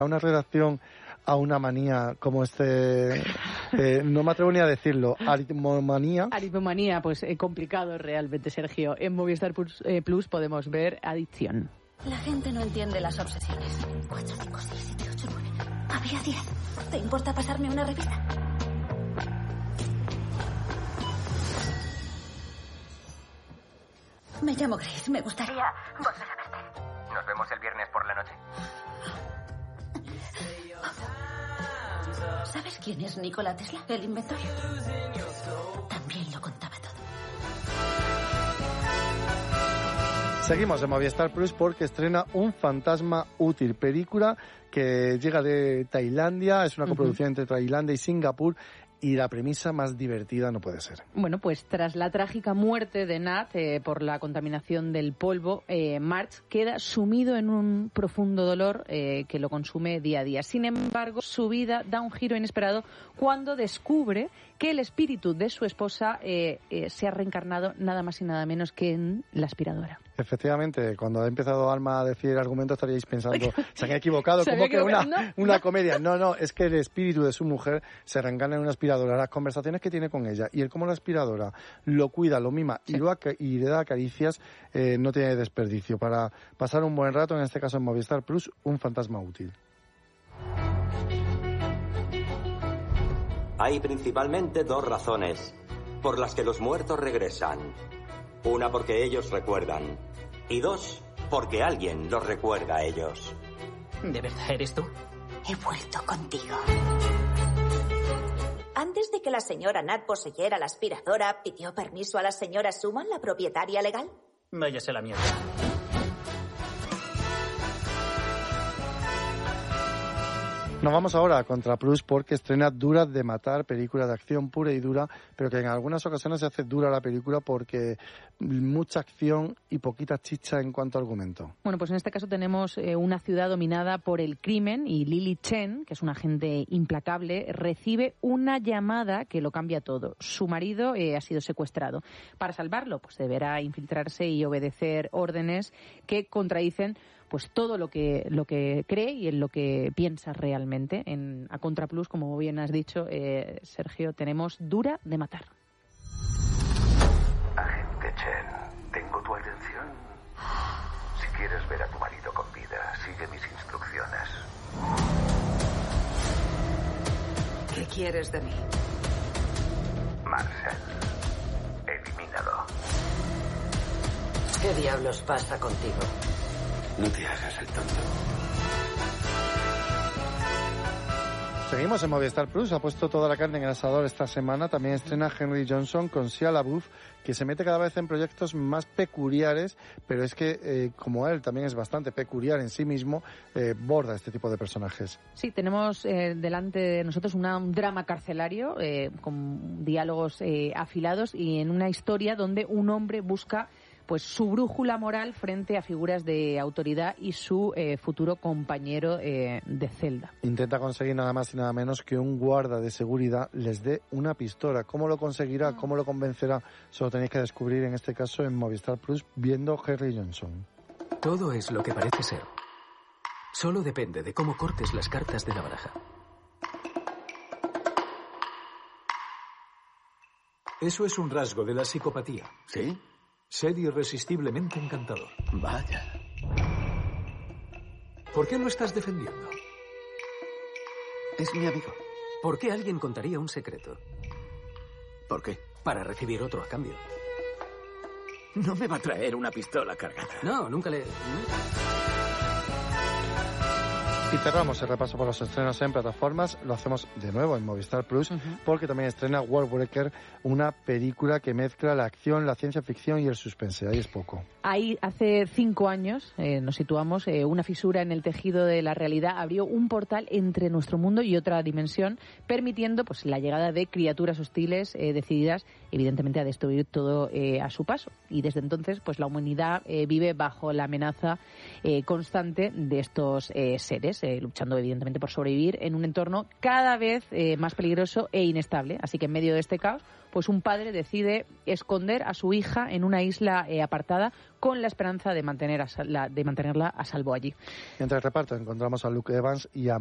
una redacción a una manía como no me atrevo ni a decirlo, aritmomanía. Aritmomanía, pues complicado realmente, Sergio. En Movistar Plus podemos ver Adicción. La gente no entiende las obsesiones. 4, 5, 6, 7, 8, 9. Había 10. ¿Te importa pasarme una revista? Me llamo Grace. Me gustaría volver a verte. Nos vemos el viernes por la noche. ¿Sabes quién es Nikola Tesla, el inventor? También lo contaba todo. Seguimos en Movistar Plus porque estrena Un fantasma útil, película que llega de Tailandia, es una coproducción entre Tailandia y Singapur. Y la premisa más divertida no puede ser. Bueno, pues tras la trágica muerte de Nat por la contaminación del polvo, March queda sumido en un profundo dolor que lo consume día a día. Sin embargo, su vida da un giro inesperado cuando descubre que el espíritu de su esposa se ha reencarnado nada más y nada menos que en la aspiradora. Efectivamente, cuando ha empezado Alma a decir el argumento estaríais pensando, se han equivocado, ¿cómo que una comedia? No, es que el espíritu de su mujer se reencarna en una aspiradora. Las conversaciones que tiene con ella y el cómo la aspiradora lo cuida, lo mima y le da caricias, no tiene desperdicio. Para pasar un buen rato, en este caso en Movistar Plus, Un fantasma útil. Hay principalmente 2 razones por las que los muertos regresan. Una porque ellos recuerdan y 2 porque alguien los recuerda a ellos. ¿De verdad eres tú? He vuelto contigo. Antes de que la señora Nat poseyera la aspiradora, ¿pidió permiso a la señora Suman, la propietaria legal? Váyase la mierda. Nos vamos ahora a Contra Plus porque estrena Dura de matar, película de acción pura y dura, pero que en algunas ocasiones se hace dura la película porque mucha acción y poquita chicha en cuanto a argumento. Bueno, pues en este caso tenemos una ciudad dominada por el crimen y Lily Chen, que es una agente implacable, recibe una llamada que lo cambia todo. Su marido ha sido secuestrado. Para salvarlo, pues deberá infiltrarse y obedecer órdenes que contradicen pues todo lo que cree y en lo que piensa realmente. A Contra Plus, como bien has dicho, Sergio, tenemos Dura de matar. Agente Chen, tengo tu atención. Si quieres ver a tu marido con vida, sigue mis instrucciones. ¿Qué quieres de mí? Marcel, elimínalo. ¿Qué diablos pasa contigo? No te hagas el tonto. Seguimos en Movistar Plus, ha puesto toda la carne en el asador esta semana. También estrena Henry Johnson con Shia LaBeouf, que se mete cada vez en proyectos más peculiares, pero es que, como él también es bastante peculiar en sí mismo, borda este tipo de personajes. Sí, tenemos delante de nosotros un drama carcelario con diálogos afilados y en una historia donde un hombre busca pues su brújula moral frente a figuras de autoridad y su futuro compañero de celda. Intenta conseguir nada más y nada menos que un guarda de seguridad les dé una pistola. ¿Cómo lo conseguirá? ¿Cómo lo convencerá? Solo tenéis que descubrir en este caso en Movistar Plus viendo Henry Johnson. Todo es lo que parece ser. Solo depende de cómo cortes las cartas de la baraja. Eso es un rasgo de la psicopatía. ¿Sí? Ser irresistiblemente encantador. Vaya. ¿Por qué lo estás defendiendo? Es mi amigo. ¿Por qué alguien contaría un secreto? ¿Por qué? Para recibir otro a cambio. No me va a traer una pistola cargada. No, nunca le... Y cerramos el repaso por los estrenos en plataformas. Lo hacemos de nuevo en Movistar Plus, porque también estrena Worldbreaker, una película que mezcla la acción, la ciencia ficción y el suspense. Ahí es poco. Ahí, hace 5 años, nos situamos, una fisura en el tejido de la realidad abrió un portal entre nuestro mundo y otra dimensión, permitiendo pues la llegada de criaturas hostiles decididas, evidentemente, a destruir todo a su paso. Y desde entonces, pues la humanidad vive bajo la amenaza constante de estos seres. luchando evidentemente por sobrevivir en un entorno cada vez más peligroso e inestable. Así que en medio de este caos, pues un padre decide esconder a su hija en una isla apartada con la esperanza de mantenerla a salvo allí. Entre el reparto encontramos a Luke Evans y a